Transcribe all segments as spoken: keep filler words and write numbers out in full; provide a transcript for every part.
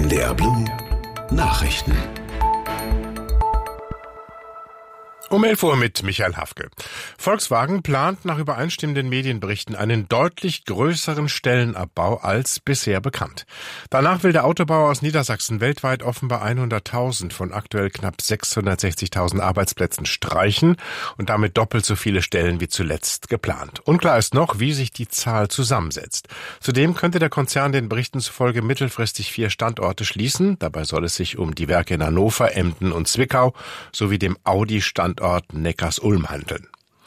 N D R Blue Nachrichten. Um elf Uhr mit Michael Hafke. Volkswagen plant nach übereinstimmenden Medienberichten einen deutlich größeren Stellenabbau als bisher bekannt. Danach will der Autobauer aus Niedersachsen weltweit offenbar hunderttausend von aktuell knapp sechshundertsechzigtausend Arbeitsplätzen streichen und damit doppelt so viele Stellen wie zuletzt geplant. Unklar ist noch, wie sich die Zahl zusammensetzt. Zudem könnte der Konzern den Berichten zufolge mittelfristig vier Standorte schließen. Dabei soll es sich um die Werke in Hannover, Emden und Zwickau sowie dem Audi-Standort Neckarsulm handeln.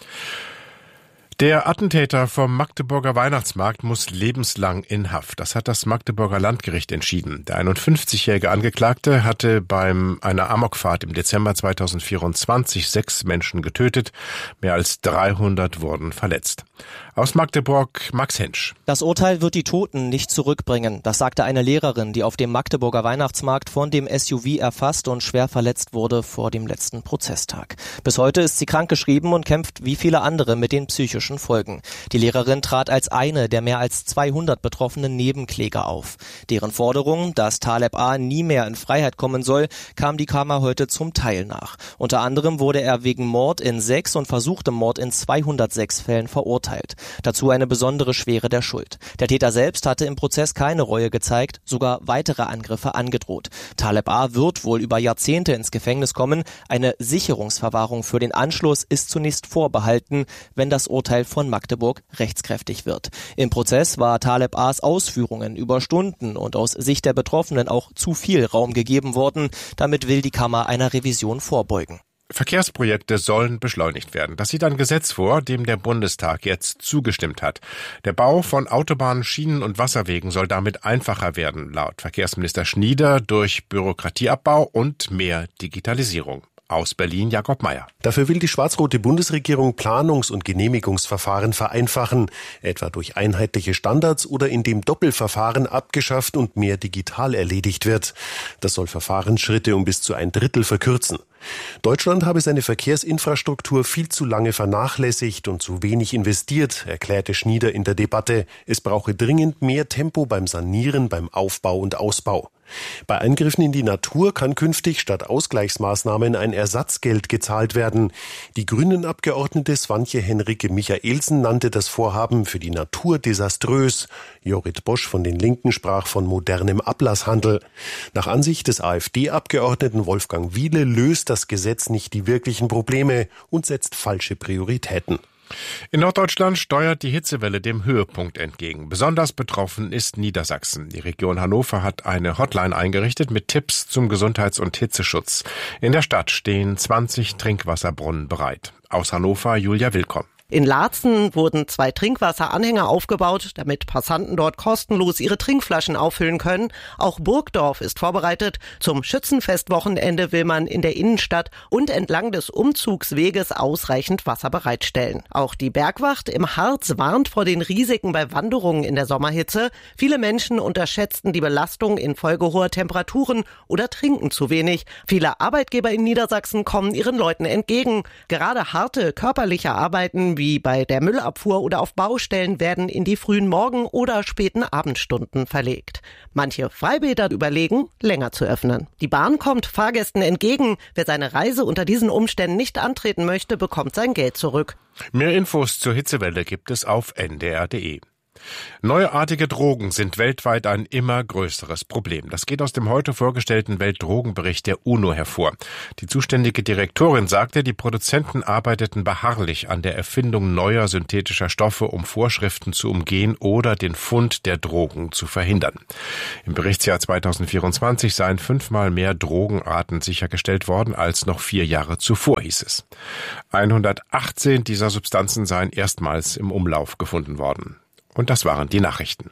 Der Attentäter vom Magdeburger Weihnachtsmarkt muss lebenslang in Haft. Das hat das Magdeburger Landgericht entschieden. Der einundfünfzigjährige Angeklagte hatte bei einer Amokfahrt im Dezember zweitausendvierundzwanzig sechs Menschen getötet. Mehr als dreihundert wurden verletzt. Aus Magdeburg, Max Hensch. Das Urteil wird die Toten nicht zurückbringen. Das sagte eine Lehrerin, die auf dem Magdeburger Weihnachtsmarkt von dem S U V erfasst und schwer verletzt wurde vor dem letzten Prozesstag. Bis heute ist sie krankgeschrieben und kämpft wie viele andere mit den psychischen Folgen. Die Lehrerin trat als eine der mehr als zweihundert betroffenen Nebenkläger auf. Deren Forderung, dass Taleb A. nie mehr in Freiheit kommen soll, kam die Kammer heute zum Teil nach. Unter anderem wurde er wegen Mord in sechs und versuchtem Mord in zweihundertsechs Fällen verurteilt. Dazu eine besondere Schwere der Schuld. Der Täter selbst hatte im Prozess keine Reue gezeigt, sogar weitere Angriffe angedroht. Taleb A. wird wohl über Jahrzehnte ins Gefängnis kommen. Eine Sicherungsverwahrung für den Anschluss ist zunächst vorbehalten, wenn das Urteil von Magdeburg rechtskräftig wird. Im Prozess war Taleb A.'s Ausführungen über Stunden und aus Sicht der Betroffenen auch zu viel Raum gegeben worden. Damit will die Kammer einer Revision vorbeugen. Verkehrsprojekte sollen beschleunigt werden. Das sieht ein Gesetz vor, dem der Bundestag jetzt zugestimmt hat. Der Bau von Autobahnen, Schienen und Wasserwegen soll damit einfacher werden, laut Verkehrsminister Schnieder, durch Bürokratieabbau und mehr Digitalisierung. Aus Berlin Jakob Mayer. Dafür will die schwarz-rote Bundesregierung Planungs- und Genehmigungsverfahren vereinfachen, etwa durch einheitliche Standards oder indem Doppelverfahren abgeschafft und mehr digital erledigt wird. Das soll Verfahrensschritte um bis zu ein Drittel verkürzen. Deutschland habe seine Verkehrsinfrastruktur viel zu lange vernachlässigt und zu wenig investiert, erklärte Schnieder in der Debatte. Es brauche dringend mehr Tempo beim Sanieren, beim Aufbau und Ausbau. Bei Eingriffen in die Natur kann künftig statt Ausgleichsmaßnahmen ein Ersatzgeld gezahlt werden. Die Grünen-Abgeordnete Swantje Henrike Michaelsen nannte das Vorhaben für die Natur desaströs. Jorrit Bosch von den Linken sprach von modernem Ablasshandel. Nach Ansicht des AfD-Abgeordneten Wolfgang Wiele löst das Gesetz nicht die wirklichen Probleme und setzt falsche Prioritäten. In Norddeutschland steuert die Hitzewelle dem Höhepunkt entgegen. Besonders betroffen ist Niedersachsen. Die Region Hannover hat eine Hotline eingerichtet mit Tipps zum Gesundheits- und Hitzeschutz. In der Stadt stehen zwanzig Trinkwasserbrunnen bereit. Aus Hannover Julia Willkomm. In Laatzen wurden zwei Trinkwasseranhänger aufgebaut, damit Passanten dort kostenlos ihre Trinkflaschen auffüllen können. Auch Burgdorf ist vorbereitet. Zum Schützenfestwochenende will man in der Innenstadt und entlang des Umzugsweges ausreichend Wasser bereitstellen. Auch die Bergwacht im Harz warnt vor den Risiken bei Wanderungen in der Sommerhitze. Viele Menschen unterschätzten die Belastung infolge hoher Temperaturen oder trinken zu wenig. Viele Arbeitgeber in Niedersachsen kommen ihren Leuten entgegen. Gerade harte körperliche Arbeiten wie bei der Müllabfuhr oder auf Baustellen werden in die frühen Morgen- oder späten Abendstunden verlegt. Manche Freibäder überlegen, länger zu öffnen. Die Bahn kommt Fahrgästen entgegen. Wer seine Reise unter diesen Umständen nicht antreten möchte, bekommt sein Geld zurück. Mehr Infos zur Hitzewelle gibt es auf N D R punkt de. Neuartige Drogen sind weltweit ein immer größeres Problem. Das geht aus dem heute vorgestellten Weltdrogenbericht der UNO hervor. Die zuständige Direktorin sagte, die Produzenten arbeiteten beharrlich an der Erfindung neuer synthetischer Stoffe, um Vorschriften zu umgehen oder den Fund der Drogen zu verhindern. Im Berichtsjahr zweitausendvierundzwanzig seien fünfmal mehr Drogenarten sichergestellt worden als noch vier Jahre zuvor, hieß es. hundertachtzehn dieser Substanzen seien erstmals im Umlauf gefunden worden. Und das waren die Nachrichten.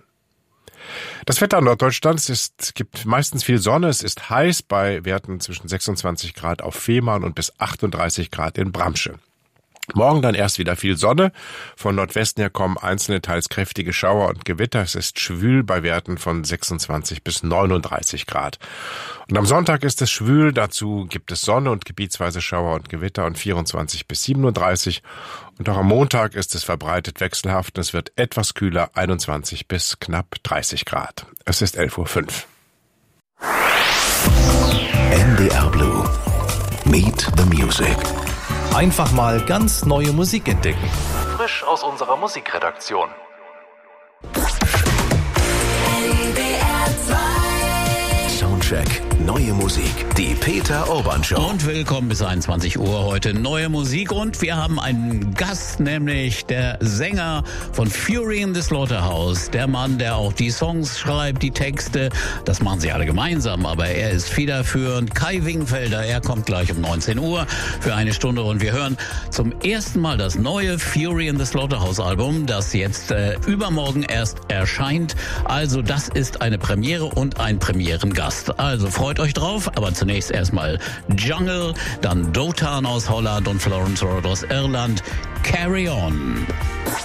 Das Wetter Norddeutschlands ist, gibt meistens viel Sonne. Es ist heiß bei Werten zwischen sechsundzwanzig Grad auf Fehmarn und bis achtunddreißig Grad in Bramsche. Morgen dann erst wieder viel Sonne. Von Nordwesten her kommen einzelne teils kräftige Schauer und Gewitter. Es ist schwül bei Werten von sechsundzwanzig bis neununddreißig Grad. Und am Sonntag ist es schwül. Dazu gibt es Sonne und gebietsweise Schauer und Gewitter und vierundzwanzig bis siebenunddreißig. Und auch am Montag ist es verbreitet wechselhaft. Es wird etwas kühler, einundzwanzig bis knapp dreißig Grad. Es ist elf Uhr fünf. N D R Blue. Meet the Music. Einfach mal ganz neue Musik entdecken. Frisch aus unserer Musikredaktion. Soundcheck. Neue Musik. Die Peter Urban Show. Und willkommen bis einundzwanzig Uhr heute. Neue Musik und wir haben einen Gast, nämlich der Sänger von Fury in the Slaughterhouse. Der Mann, der auch die Songs schreibt, die Texte. Das machen sie alle gemeinsam, aber er ist federführend. Kai Wingfelder, er kommt gleich um neunzehn Uhr für eine Stunde und wir hören zum ersten Mal das neue Fury in the Slaughterhouse Album, das jetzt äh, übermorgen erst erscheint. Also das ist eine Premiere und ein Premierengast. Also freut euch drauf, aber zunächst erstmal Jungle, dann Dotan aus Holland und Florence Road aus Irland. Carry On.